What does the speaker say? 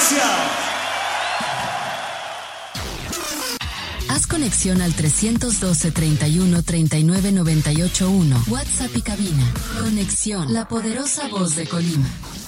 Haz conexión al 312 31 39 98 1. WhatsApp y cabina. Conexión, la poderosa voz de Colima.